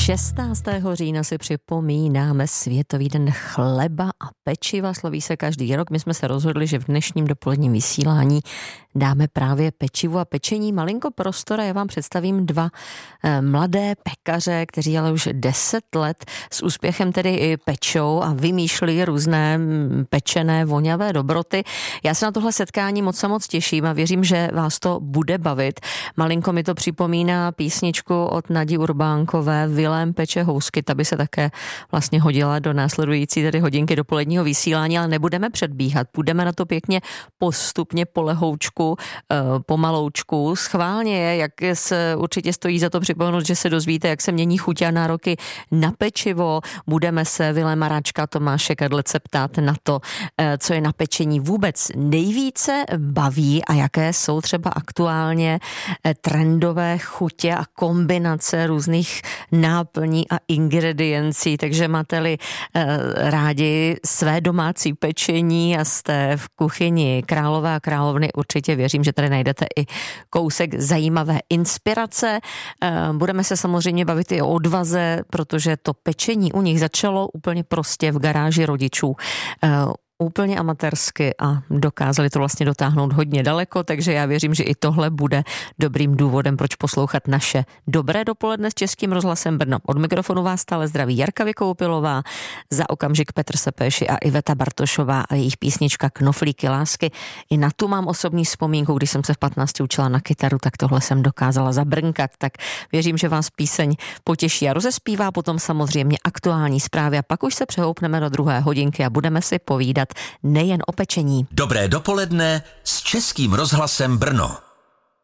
16. října si připomínáme Světový den chleba a pečiva. Slaví se každý rok. My jsme se rozhodli, že v dnešním dopoledním vysílání dáme právě pečivu a pečení malinko prostora. Já vám představím dva mladé pekaře, kteří ale už 10 let s úspěchem tedy i pečou a vymýšlí různé pečené, voňavé dobroty. Já se na tohle setkání moc těším a věřím, že vás to bude bavit. Malinko mi to připomíná písničku od Nadi Urbánkové Vilém peče housky, ta by se také vlastně hodila do následující tedy hodinky dopoledního vysílání, ale nebudeme předbíhat. Půjdeme na to pěkně postupně, polehoučku, pomaloučku. Schválně je, jak se určitě stojí za to připomenout, že se dozvíte, jak se mění chuť a nároky na pečivo. Budeme se Viléma Ráčka, Tomáše Kadlece ptát na to, co je na pečení vůbec nejvíce baví a jaké jsou třeba aktuálně trendové chutě a kombinace různých náplní a ingrediencí. Takže máte-li rádi své domácí pečení a jste v kuchyni Králové a Královny, určitě věřím, že tady najdete i kousek zajímavé inspirace. Budeme se samozřejmě bavit i o odvaze, protože to pečení u nich začalo úplně prostě v garáži rodičů. Úplně amatérsky a dokázali to vlastně dotáhnout hodně daleko, takže já věřím, že i tohle bude dobrým důvodem, proč poslouchat naše dobré dopoledne s Českým rozhlasem Brno. Od mikrofonu vás stále zdraví Jarka Vykoupilová, za okamžik Petr Sepéši a Iveta Bartošová a jejich písnička Knoflíky lásky. I na tu mám osobní vzpomínku, když jsem se v 15 učila na kytaru, tak tohle jsem dokázala zabrnkat, tak věřím, že vás píseň potěší a rozespívá. Potom samozřejmě aktuální zprávy a pak už se přehoupneme do druhé hodinky a budeme si povídat nejen o pečení. Dobré dopoledne s Českým rozhlasem Brno.